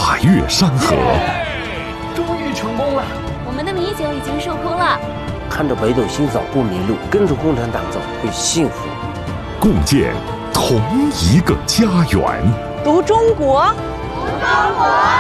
跨越山河， 终于成功了！ 我们的米酒已经售空了。 看着北斗星扫不迷路，跟着共产党走会幸福。 共建同一个家园。 读中国， 读中国。